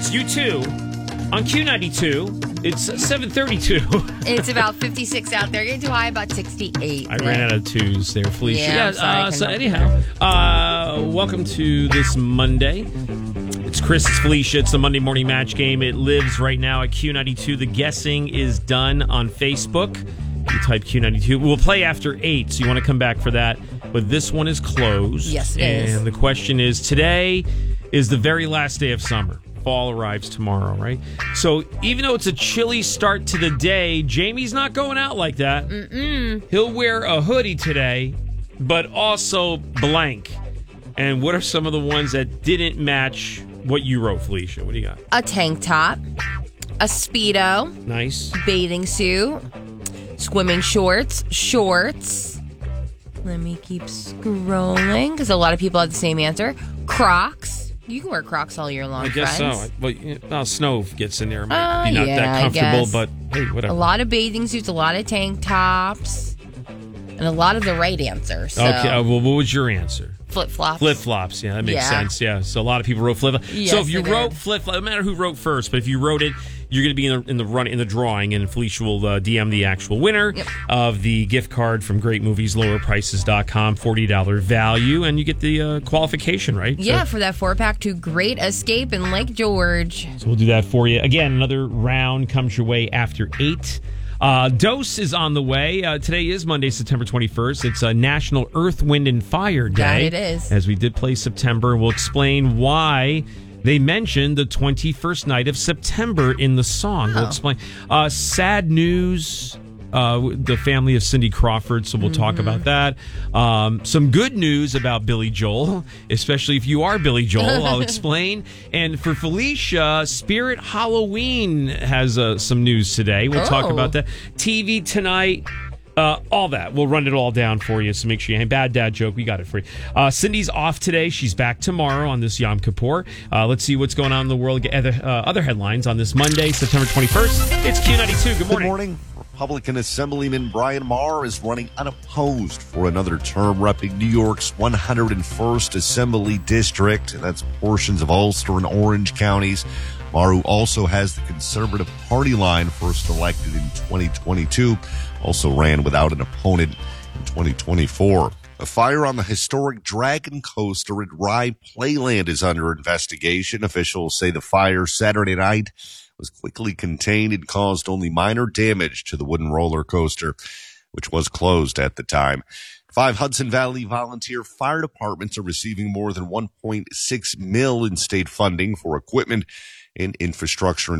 It's U2 on Q92. It's 7:32. It's about 56 out there. Getting too high, about 68. I ran out of twos there, Felicia. Yeah, I'm sorry, So anyhow, welcome to this Monday. It's Chris, it's Felicia. It's the Monday morning match game. It lives right now at Q92. The guessing is done on Facebook. You type Q92. We'll play after 8, so you want to come back for that. But this one is closed. Yes, it is. And the question is, today is the very last day of summer. Fall arrives tomorrow, right? So even though it's a chilly start to the day, Jamie's not going out like that. He'll wear a hoodie today, but also blank. And what are some of the ones that didn't match what you wrote, Felicia? What do you got? A tank top, a Speedo, Nice. bathing suit, swimming shorts. Let me keep scrolling because a lot of people have the same answer. Crocs. You can wear Crocs all year long, I guess friends. so. Well, snow gets in there. Might be not yeah, that I comfortable, guess. but hey, whatever. A lot of bathing suits, a lot of tank tops, and a lot of the right answer. So Okay, well, what was your answer? flip-flops. Flip-flops, yeah, that makes Yeah. sense, yeah. So a lot of people wrote flip-flops. Yes, So if you they wrote did. flip-flops, no matter who wrote first, but if you wrote it, you're going to be in the drawing, and Felicia will DM the actual winner of the gift card from greatmovieslowerprices.com, $40 value, and you get the qualification, right? Yeah, for that 4-pack to Great Escape in Lake George. So we'll do that for you. Again, another round comes your way after 8. Dose is on the way. Today is Monday, September 21st. It's a National Earth, Wind, and Fire Day. That it is. As we did play September, we'll explain why they mentioned the 21st night of September in the song. We'll explain. Sad news. The family of Cindy Crawford, so we'll talk about that. Some good news about Billy Joel, especially if you are Billy Joel, I'll explain. And for Felicia, Spirit Halloween has some news today. We'll talk about that. TV tonight. All that. We'll run it all down for you, so make sure you hang. Bad dad joke, we got it for you. Cindy's off today. She's back tomorrow on this Yom Kippur. Let's see what's going on in the world. Other headlines on this Monday, September 21st. It's Q92. Good morning. Good morning. Republican Assemblyman Brian Maher is running unopposed for another term, repping New York's 101st Assembly District. And that's portions of Ulster and Orange counties. Maher, who also has the Conservative Party line, first elected in 2022, also ran without an opponent in 2024. A fire on the historic Dragon Coaster at Rye Playland is under investigation. Officials say the fire Saturday night was quickly contained and caused only minor damage to the wooden roller coaster, which was closed at the time. 5 Hudson Valley volunteer fire departments are receiving more than $1.6 million in state funding for equipment and infrastructure